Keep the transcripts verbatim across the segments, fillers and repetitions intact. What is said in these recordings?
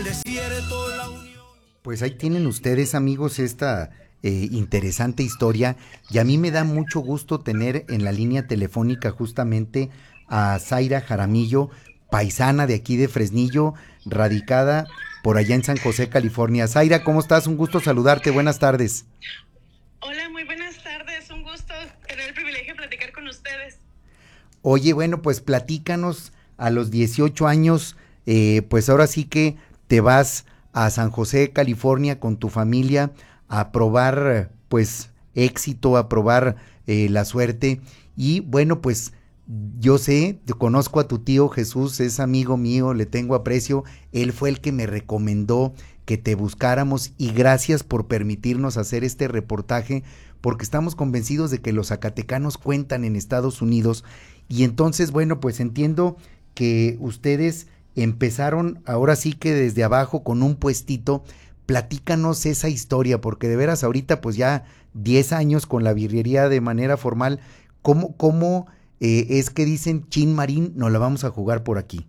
desierto la unión. Pues ahí tienen ustedes, amigos, esta eh, interesante historia, y a mí me da mucho gusto tener en la línea telefónica justamente a Zaira Jaramillo, paisana de aquí de Fresnillo, radicada por allá en San José, California. Zaira, ¿cómo estás? Un gusto saludarte, buenas tardes. Hola, muy buenas tardes, un gusto tener el privilegio de platicar con ustedes. Oye, bueno, pues platícanos, a los dieciocho años, eh, pues ahora sí que te vas a San José, California, con tu familia a probar, pues, éxito, a probar eh, la suerte, y bueno, pues, yo sé, te conozco a tu tío Jesús, es amigo mío, le tengo aprecio, él fue el que me recomendó que te buscáramos, y gracias por permitirnos hacer este reportaje, porque estamos convencidos de que los zacatecanos cuentan en Estados Unidos, y entonces, bueno, pues entiendo que ustedes empezaron ahora sí que desde abajo con un puestito. Platícanos esa historia, porque de veras ahorita pues ya diez años con la birrería de manera formal, ¿cómo, cómo eh, es que dicen Chin Marín, nos la vamos a jugar por aquí?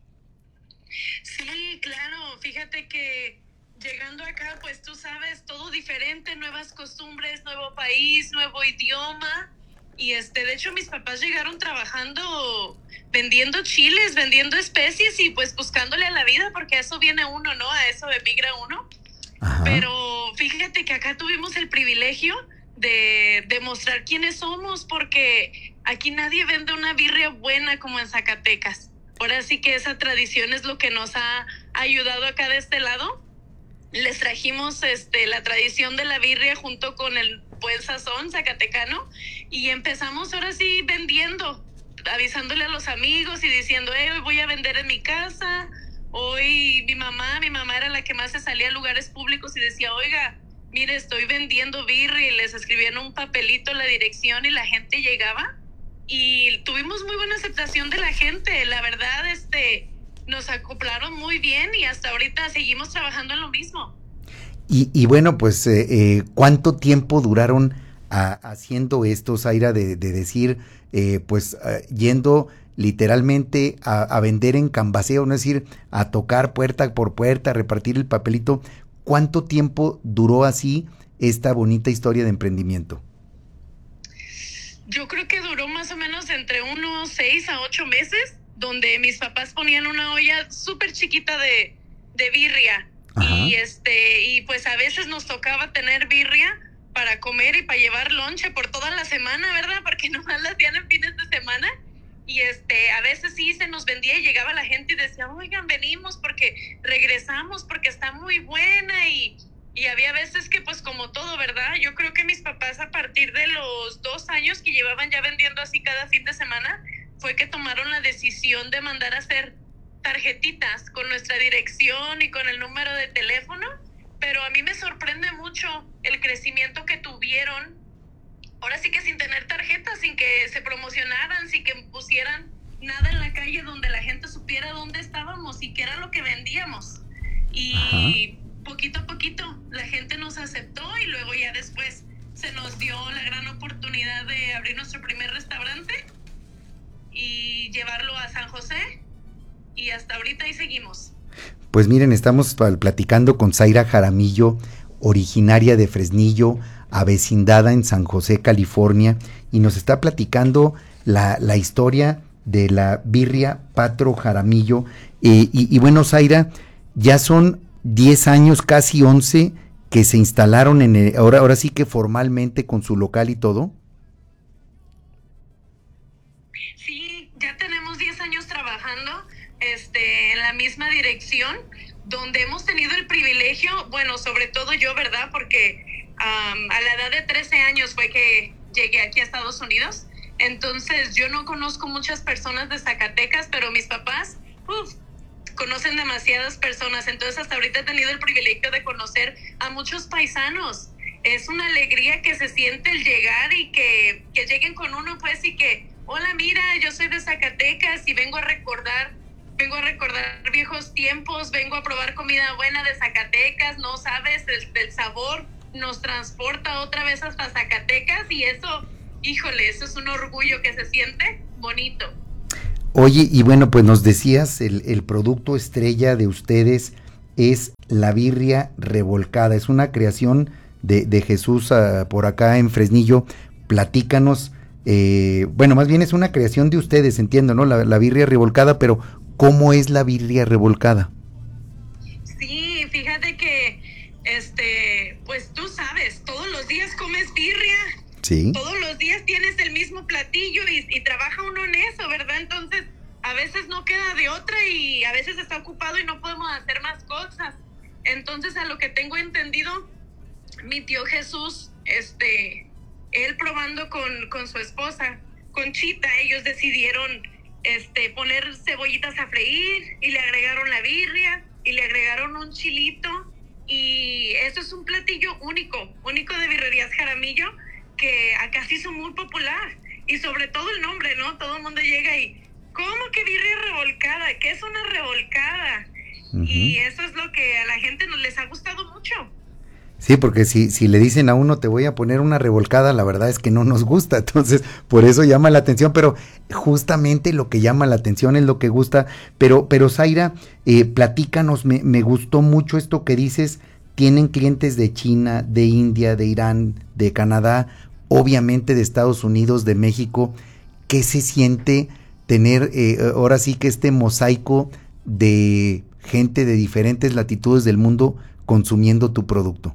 Sí, claro, fíjate que llegando acá, pues tú sabes, todo diferente, nuevas costumbres, nuevo país, nuevo idioma, y este, de hecho mis papás llegaron trabajando, vendiendo chiles, vendiendo especies y pues buscándole a la vida, porque a eso viene uno, ¿no? A eso emigra uno. Ajá. Pero fíjate que acá tuvimos el privilegio de demostrar quiénes somos, porque aquí nadie vende una birria buena como en Zacatecas. Ahora sí que esa tradición es lo que nos ha ayudado acá de este lado. Les trajimos este, la tradición de la birria junto con el buen sazón zacatecano, y empezamos ahora sí vendiendo, avisándole a los amigos y diciendo, eh, hoy voy a vender en mi casa. Hoy mi mamá, mi mamá era la que más se salía a lugares públicos y decía, oiga, mire, estoy vendiendo birria, y les escribían un papelito la dirección y la gente llegaba, y tuvimos muy buena aceptación de la gente, la verdad, este, nos acoplaron muy bien y hasta ahorita seguimos trabajando en lo mismo. Y, y bueno, pues, eh, eh, ¿cuánto tiempo duraron a, haciendo esto, Zaira, de, de decir, eh, pues, uh, yendo literalmente a, a vender en cambaseo, no es decir, a tocar puerta por puerta, a repartir el papelito? ¿Cuánto tiempo duró así esta bonita historia de emprendimiento? Yo creo que duró más o menos entre unos seis a ocho meses, donde mis papás ponían una olla súper chiquita de, de birria. Ajá. Y este, y pues a veces nos tocaba tener birria para comer y para llevar lonche por toda la semana, ¿verdad? Porque nomás la hacían en fines de semana. Y este, a veces sí se nos vendía y llegaba la gente y decía, oigan, venimos porque regresamos porque está muy buena, y, y había veces que pues como todo, ¿verdad? Yo creo que mis papás a partir de los dos años que llevaban ya vendiendo así cada fin de semana, fue que tomaron la decisión de mandar a hacer tarjetitas con nuestra dirección y con el número de teléfono, pero a mí me sorprende mucho el crecimiento que tuvieron. Ahora sí que sin tener tarjetas, sin que se promocionaran, sin que pusieran nada en la calle donde la gente supiera dónde estábamos y qué era lo que vendíamos. Y Ajá. poquito a poquito la gente nos aceptó, y luego ya después se nos dio la gran oportunidad de abrir nuestro primer restaurante y llevarlo a San José, y hasta ahorita ahí seguimos. Pues miren, estamos platicando con Zaira Jaramillo, originaria de Fresnillo, avecindada en San José, California, y nos está platicando la, la historia de la birria Patro Jaramillo. Eh, y, y bueno, Zaira, ya son diez años, casi once, que se instalaron en el, ahora, ahora sí que formalmente con su local y todo. Sí, ya tenemos diez años trabajando este, en la misma dirección, donde hemos tenido el privilegio, bueno, sobre todo yo, ¿verdad? Porque Um, a la edad de trece años fue que llegué aquí a Estados Unidos. Entonces yo no conozco muchas personas de Zacatecas, pero mis papás uf, conocen demasiadas personas. Entonces hasta ahorita he tenido el privilegio de conocer a muchos paisanos. Es una alegría que se siente el llegar y que, que lleguen con uno, pues, y que, hola, mira, yo soy de Zacatecas y vengo a recordar vengo a recordar viejos tiempos, vengo a probar comida buena de Zacatecas, no sabes, el, el sabor nos transporta otra vez hasta Zacatecas, y eso, híjole, eso es un orgullo que se siente bonito. Oye, y bueno, pues nos decías, el, el producto estrella de ustedes es la birria revolcada. Es una creación de, de Jesús uh, por acá en Fresnillo. Platícanos, eh, bueno, más bien es una creación de ustedes, entiendo, ¿no? La, la birria revolcada, pero ¿cómo es la birria revolcada? Sí, fíjate que, este, pues tú sabes, todos los días comes birria. Sí. Todos los días tienes el mismo platillo y, y trabaja uno en eso, ¿verdad? Entonces, a veces no queda de otra y a veces está ocupado y no podemos hacer más cosas. Entonces, a lo que tengo entendido, mi tío Jesús, este, él probando con, con su esposa, Conchita, ellos decidieron este, poner cebollitas a freír y le agregaron la birria y le agregaron un chilito y eso es un platillo único, único de Birrerías Jaramillo, que acá se hizo muy popular y sobre todo el nombre, ¿no? Todo el mundo llega y ¿cómo que birria revolcada? ¿Qué es una revolcada? Uh-huh. Y eso es lo que a la gente nos les ha gustado mucho. Sí, porque si, si le dicen a uno te voy a poner una revolcada, la verdad es que no nos gusta, entonces por eso llama la atención, pero justamente lo que llama la atención es lo que gusta, pero, pero Zaira, eh, platícanos, me, me gustó mucho esto que dices, tienen clientes de China, de India, de Irán, de Canadá, obviamente de Estados Unidos, de México. ¿Qué se siente tener eh, ahora sí que este mosaico de gente de diferentes latitudes del mundo consumiendo tu producto?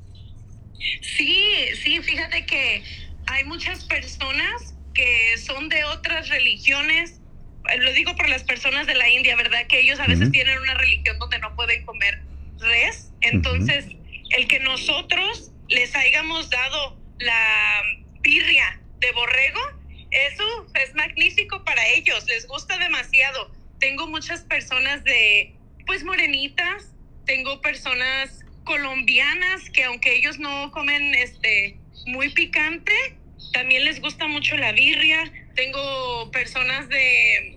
Sí, sí, fíjate que hay muchas personas que son de otras religiones, lo digo por las personas de la India, ¿verdad? Que ellos a veces uh-huh. tienen una religión donde no pueden comer res, entonces uh-huh. el que nosotros les hayamos dado la birria de borrego, eso es magnífico para ellos, les gusta demasiado. Tengo muchas personas de, pues, morenitas, tengo personas colombianas que aunque ellos no comen este muy picante, también les gusta mucho la birria. Tengo personas de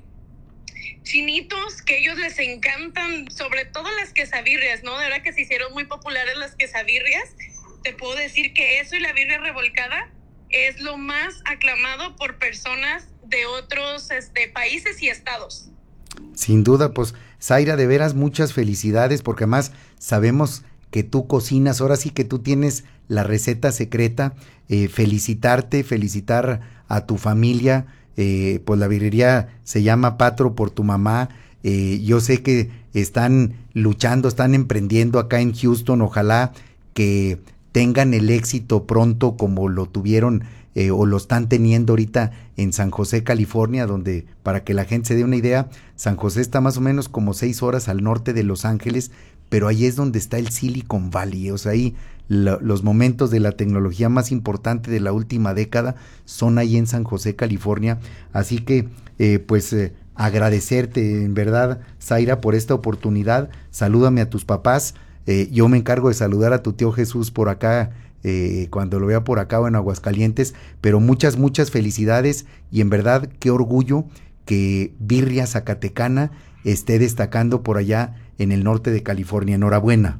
chinitos que ellos les encantan, sobre todo las quesabirrias, ¿no? De verdad que se hicieron muy populares las quesabirrias. Te puedo decir que eso y la birria revolcada es lo más aclamado por personas de otros este, países y estados. Sin duda, pues, Zaira, de veras muchas felicidades, porque además sabemos que tú cocinas, ahora sí que tú tienes la receta secreta, eh, felicitarte, felicitar a tu familia, eh, pues la birrería se llama Patro por tu mamá, eh, yo sé que están luchando, están emprendiendo acá en Houston, ojalá que tengan el éxito pronto como lo tuvieron eh, o lo están teniendo ahorita en San José, California, donde, para que la gente se dé una idea, San José está más o menos como seis horas al norte de Los Ángeles, pero ahí es donde está el Silicon Valley, o sea, ahí lo, los momentos de la tecnología más importante de la última década son ahí en San José, California, así que eh, pues eh, agradecerte en verdad, Zaira, por esta oportunidad, salúdame a tus papás, eh, yo me encargo de saludar a tu tío Jesús por acá, eh, cuando lo vea por acá o en Aguascalientes, pero muchas, muchas felicidades y en verdad qué orgullo que Birria Zacatecana esté destacando por allá en el norte de California. Enhorabuena.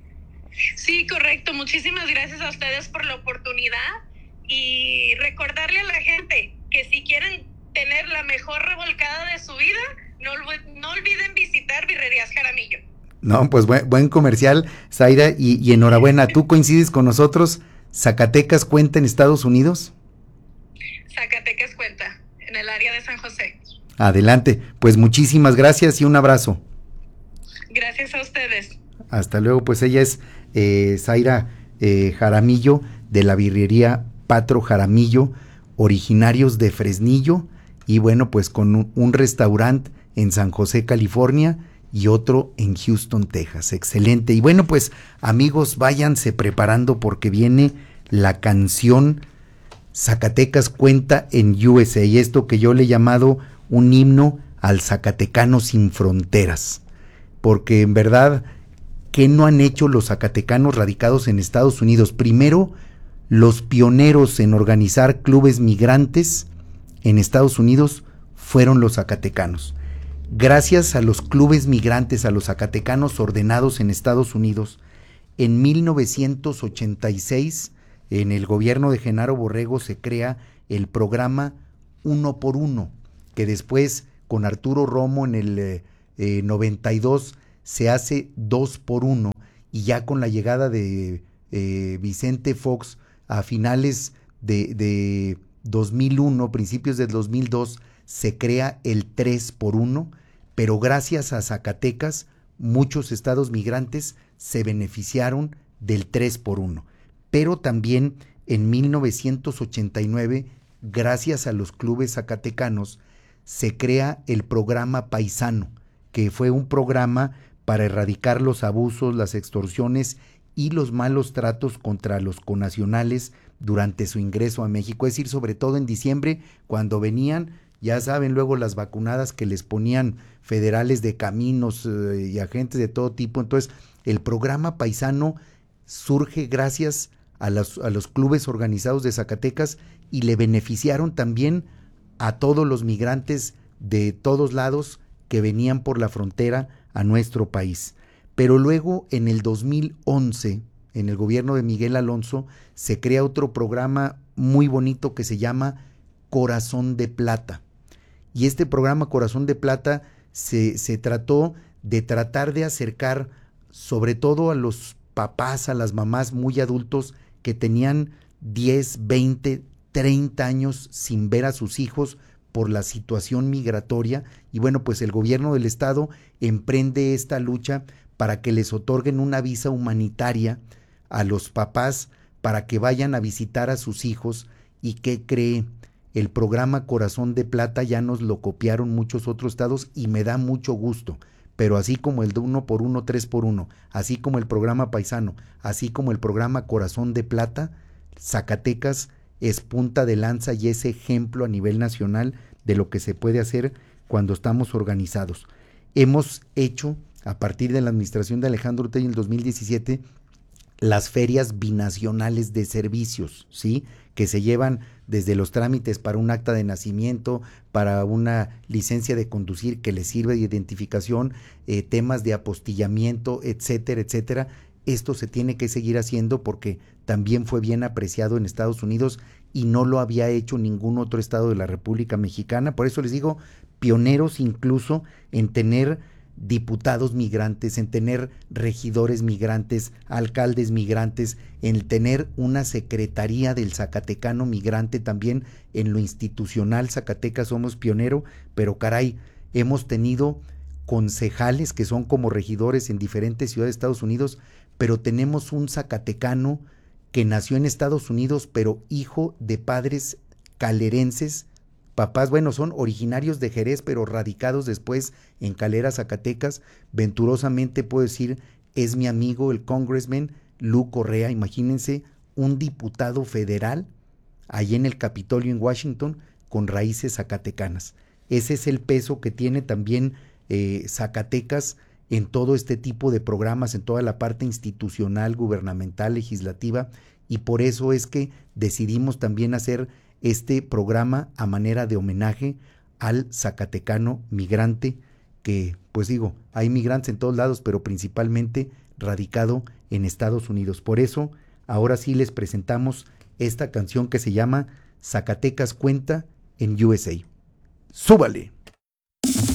Sí, correcto. Muchísimas gracias a ustedes por la oportunidad y recordarle a la gente que si quieren tener la mejor revolcada de su vida, no, no olviden visitar Birrerías Jaramillo. No, pues buen, buen comercial, Zaira, y, y enhorabuena. ¿Tú coincides con nosotros? ¿Zacatecas cuenta en Estados Unidos? Zacatecas cuenta, en el área de San José. Adelante, pues muchísimas gracias y un abrazo. Gracias a ustedes. Hasta luego, pues ella es eh, Zaira eh, Jaramillo, de la birrería Patro Jaramillo, originarios de Fresnillo, y bueno, pues con un, un restaurante en San José, California, y otro en Houston, Texas. Excelente. Y bueno, pues amigos, váyanse preparando porque viene la canción Zacatecas cuenta en U S A, y esto que yo le he llamado un himno al zacatecano sin fronteras, porque en verdad, ¿qué no han hecho los zacatecanos radicados en Estados Unidos? Primero, los pioneros en organizar clubes migrantes en Estados Unidos fueron los zacatecanos. Gracias a los clubes migrantes, a los zacatecanos ordenados en Estados Unidos, en mil novecientos ochenta y seis, en el gobierno de Genaro Borrego se crea el programa Uno por Uno, que después con Arturo Romo en el eh, eh, noventa y dos se hace dos por uno, y ya con la llegada de eh, Vicente Fox a finales de, de dos mil uno, principios del dos mil dos, se crea el tres por uno, pero gracias a Zacatecas, muchos estados migrantes se beneficiaron del tres por uno. Pero también en mil novecientos ochenta y nueve, gracias a los clubes zacatecanos, se crea el programa Paisano, que fue un programa para erradicar los abusos, las extorsiones y los malos tratos contra los connacionales durante su ingreso a México. Es decir, sobre todo en diciembre, cuando venían, ya saben, luego las vacunadas que les ponían federales de caminos eh, y agentes de todo tipo. Entonces, el programa Paisano surge gracias a los, a los clubes organizados de Zacatecas, y le beneficiaron también a todos los migrantes de todos lados que venían por la frontera a nuestro país. Pero luego, en el dos mil once, en el gobierno de Miguel Alonso, se crea otro programa muy bonito que se llama Corazón de Plata. Y este programa Corazón de Plata se, se trató de tratar de acercar sobre todo a los papás, a las mamás muy adultos que tenían diez, veinte, treinta años sin ver a sus hijos por la situación migratoria, y bueno, pues el gobierno del estado emprende esta lucha para que les otorguen una visa humanitaria a los papás para que vayan a visitar a sus hijos. ¿Y qué cree? El programa Corazón de Plata ya nos lo copiaron muchos otros estados, y me da mucho gusto, pero así como el de uno por uno, tres por uno, así como el programa Paisano, así como el programa Corazón de Plata, Zacatecas es punta de lanza y es ejemplo a nivel nacional de lo que se puede hacer cuando estamos organizados. Hemos hecho, a partir de la administración de Alejandro Ortega en el dos mil diecisiete, las ferias binacionales de servicios, ¿sí?, que se llevan desde los trámites para un acta de nacimiento, para una licencia de conducir que les sirve de identificación, eh, temas de apostillamiento, etcétera, etcétera. Esto se tiene que seguir haciendo porque también fue bien apreciado en Estados Unidos y no lo había hecho ningún otro estado de la República Mexicana. Por eso les digo, pioneros incluso en tener diputados migrantes, en tener regidores migrantes, alcaldes migrantes, en tener una secretaría del zacatecano migrante también. En lo institucional, Zacatecas somos pionero, pero caray, hemos tenido concejales que son como regidores en diferentes ciudades de Estados Unidos, pero tenemos un zacatecano que nació en Estados Unidos, pero hijo de padres calerenses. Papás, bueno, son originarios de Jerez, pero radicados después en Calera, Zacatecas. Venturosamente puedo decir, es mi amigo el congressman Lu Correa. Imagínense, un diputado federal allí en el Capitolio en Washington con raíces zacatecanas. Ese es el peso que tiene también eh, Zacatecas en todo este tipo de programas, en toda la parte institucional, gubernamental, legislativa, y por eso es que decidimos también hacer este programa a manera de homenaje al zacatecano migrante, que pues digo, hay migrantes en todos lados, pero principalmente radicado en Estados Unidos. Por eso, ahora sí les presentamos esta canción que se llama Zacatecas Cuenta en U S A. ¡Súbale!